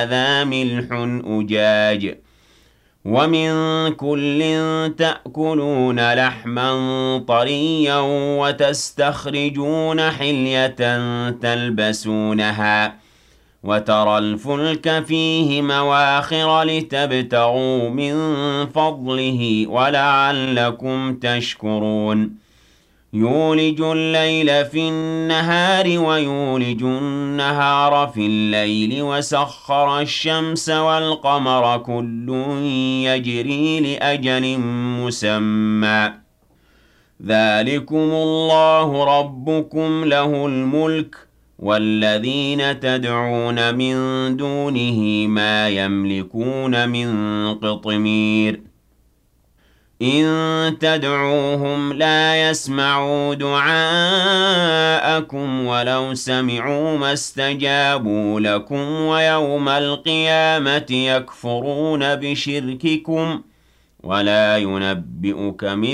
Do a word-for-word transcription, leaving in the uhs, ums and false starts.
هَٰذَا مِلْحٌ أُجَاجٌ وَمِن كُلٍّ تَأْكُلُونَ لَحْمًا طَرِيًّا وَتَسْتَخْرِجُونَ حِلْيَةً تَلْبَسُونَهَا وَتَرَى الْفُلْكَ فِيهِ مَوَاخِرَ لِتَبْتَغُوا مِن فَضْلِهِ وَلَعَلَّكُمْ تَشْكُرُونَ يُولِجُ اللَّيْلَ فِي النَّهَارِ وَيُولِجُ النَّهَارَ فِي اللَّيْلِ وَسَخَّرَ الشَّمْسَ وَالْقَمَرَ كُلٌّ يَجْرِي لِأَجَلٍ مُّسَمًّى ۚ ذَٰلِكُمُ اللَّهُ رَبُّكُمْ لَهُ الْمُلْكُ ۚ وَالَّذِينَ تَدْعُونَ مِن دُونِهِ مَا يَمْلِكُونَ مِن قِطْمِيرٍ إِن تَدْعُوهُمْ لَا يَسْمَعُوا دُعَاءَكُمْ وَلَوْ سَمِعُوا مَا اسْتَجَابُوا لَكُمْ وَيَوْمَ الْقِيَامَةِ يَكْفُرُونَ بِشِرْكِكُمْ ۚ وَلَا يُنَبِّئُكَ